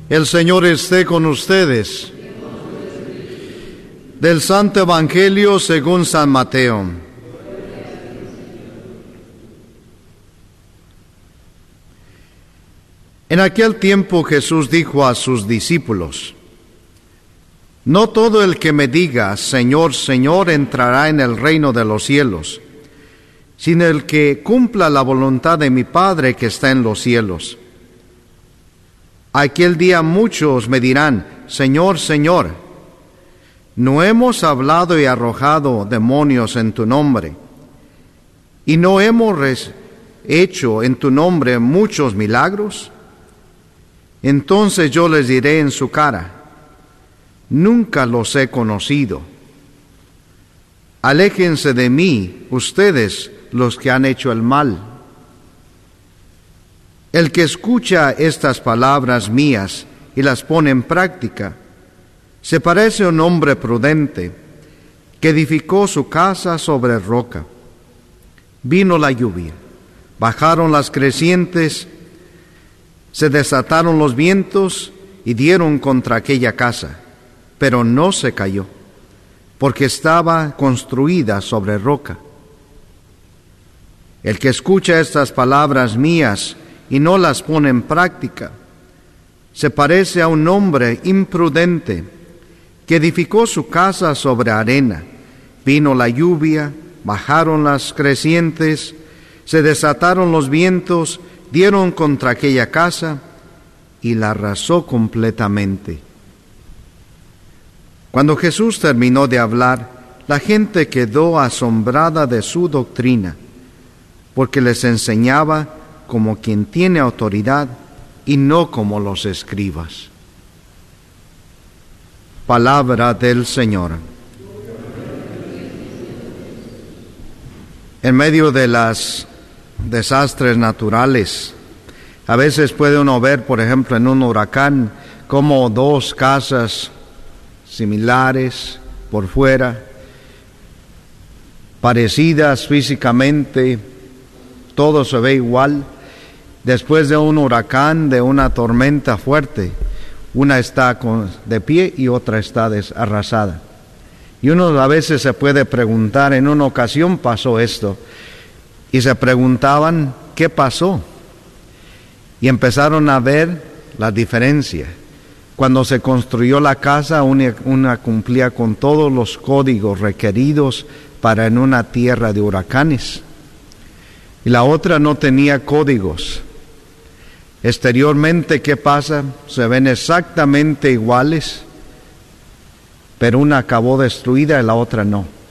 El Señor esté con ustedes. Del Santo Evangelio según San Mateo. En aquel tiempo Jesús dijo a sus discípulos: No todo el que me diga, Señor, Señor, entrará en el reino de los cielos, sino el que cumpla la voluntad de mi Padre que está en los cielos. Aquel día muchos me dirán: Señor, Señor, ¿no hemos hablado y arrojado demonios en tu nombre? ¿Y no hemos hecho en tu nombre muchos milagros? Entonces yo les diré en su cara: Nunca los he conocido. Aléjense de mí, ustedes, los que han hecho el mal. El que escucha estas palabras mías y las pone en práctica, se parece a un hombre prudente que edificó su casa sobre roca. Vino la lluvia, bajaron las crecientes, se desataron los vientos y dieron contra aquella casa, pero no se cayó, porque estaba construida sobre roca. El que escucha estas palabras mías y no las pone en práctica, se parece a un hombre imprudente que edificó su casa sobre arena. Vino la lluvia, bajaron las crecientes, se desataron los vientos, dieron contra aquella casa y la arrasó completamente. Cuando Jesús terminó de hablar, la gente quedó asombrada de su doctrina, porque les enseñaba como quien tiene autoridad y no como los escribas. Palabra del Señor. En medio de los desastres naturales, a veces puede uno ver, por ejemplo, en un huracán, como dos casas similares por fuera, parecidas físicamente, todo se ve igual. Después de un huracán, de una tormenta fuerte, una está de pie y otra está arrasada. Y uno a veces se puede preguntar, en una ocasión pasó esto, y se preguntaban, ¿qué pasó? Y empezaron a ver la diferencia. Cuando se construyó la casa, una cumplía con todos los códigos requeridos para en una tierra de huracanes, y la otra no tenía códigos. Exteriormente, ¿qué pasa? Se ven exactamente iguales, pero una acabó destruida y la otra no.